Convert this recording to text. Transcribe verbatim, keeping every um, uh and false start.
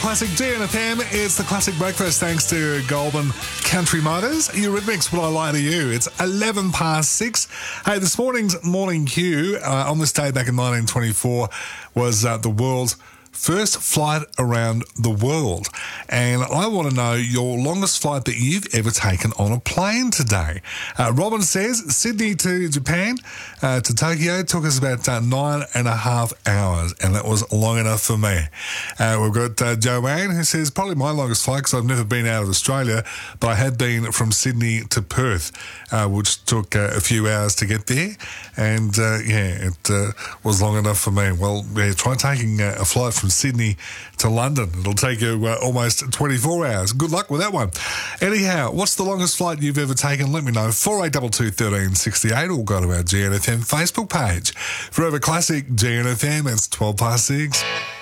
Classic G N F M. It's the Classic Breakfast thanks to Goulburn Country Motors. Eurythmics, will I lie to you? It's eleven past six. Hey, this morning's Morning Q uh, on this day back in nineteen twenty-four was uh, the world's first flight around the world. And I want to know your longest flight that you've ever taken on a plane today. Uh, Robin says Sydney to Japan uh, to Tokyo took us about uh, nine and a half hours, and that was long enough for me. Uh, we've got uh, Joanne who says probably my longest flight because I've never been out of Australia, but I had been from Sydney to Perth, uh, which took uh, a few hours to get there. And uh, yeah, it uh, was long enough for me. Well, yeah, try taking uh, a flight from Sydney to London. It'll take you uh, almost twenty-four hours. Good luck with that one. Anyhow, what's the longest flight you've ever taken? Let me know. four eight two two, one three six eight or go to our G N F M Facebook page. Forever Classic G N F M, it's twelve past six.